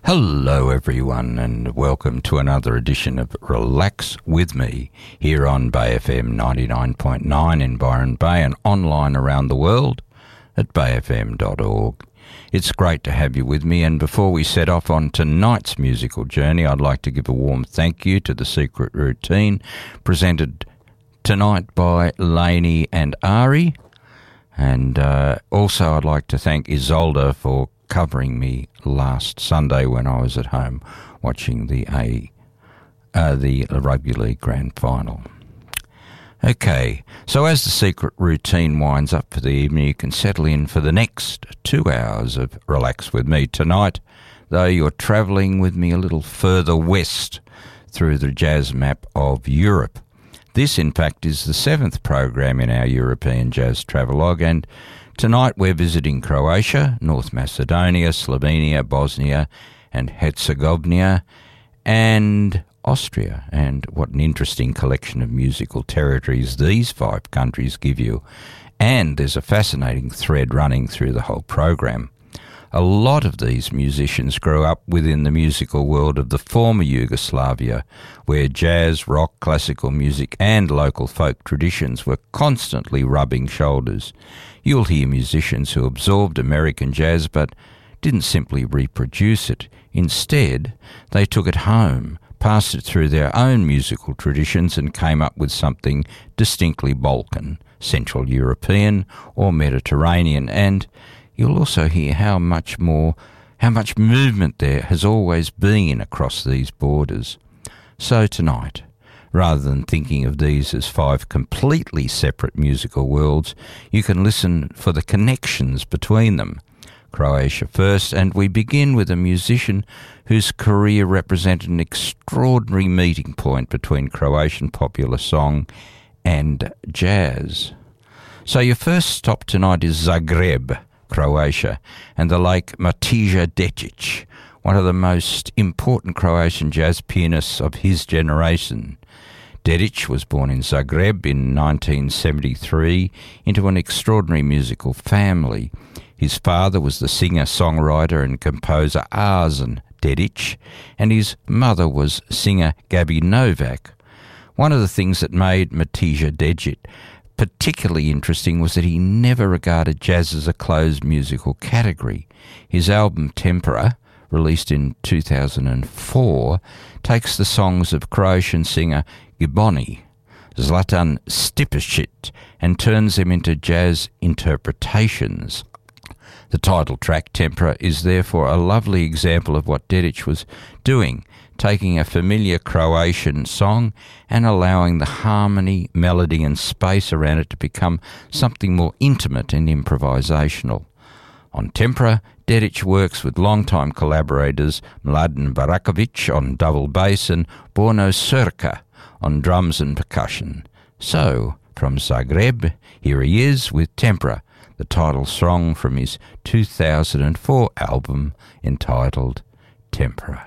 Hello everyone and welcome to another edition of Relax With Me here on Bay FM 99.9 in Byron Bay and online around the world at bayfm.org. It's great to have you with me, and before we set off on tonight's musical journey, I'd like to give a warm thank you to The Secret Routine, presented tonight by Lainey and Ari, and also I'd like to thank Isolda for covering me last Sunday when I was at home watching the Rugby League Grand Final. Okay, so as The Secret Routine winds up for the evening, you can settle in for the next 2 hours of Relax With Me. Tonight, though, you're travelling with me a little further west through the jazz map of Europe. This, in fact, is the 7th program in our European Jazz Travelogue, and tonight we're visiting Croatia, North Macedonia, Slovenia, Bosnia and Herzegovina, and Austria. And what an interesting collection of musical territories these 5 countries give you. And there's a fascinating thread running through the whole program. A lot of these musicians grew up within the musical world of the former Yugoslavia, where jazz, rock, classical music and local folk traditions were constantly rubbing shoulders. You'll hear musicians who absorbed American jazz but didn't simply reproduce it. Instead, they took it home, passed it through their own musical traditions and came up with something distinctly Balkan, Central European or Mediterranean. And you'll also hear how much movement there has always been across these borders. So tonight, rather than thinking of these as 5 completely separate musical worlds, you can listen for the connections between them. Croatia first, and we begin with a musician whose career represented an extraordinary meeting point between Croatian popular song and jazz. So your first stop tonight is Zagreb, Croatia, and the late Matija Decic, one of the most important Croatian jazz pianists of his generation. Decic was born in Zagreb in 1973 into an extraordinary musical family. His father was the singer-songwriter and composer Arsen Decic, and his mother was singer Gabi Novak. One of the things that made Matija Decic particularly interesting was that he never regarded jazz as a closed musical category. His album Tempera, released in 2004, takes the songs of Croatian singer Giboni, Zlatan Stipicic, and turns them into jazz interpretations. The title track, Tempera, is therefore a lovely example of what Decic was doing, taking a familiar Croatian song and allowing the harmony, melody and space around it to become something more intimate and improvisational. On Tempera, Decic works with longtime collaborators Mladen Barakovic on double bass and Borno Surka on drums and percussion. So, from Zagreb, here he is with Tempera, the title song from his 2004 album entitled Tempera.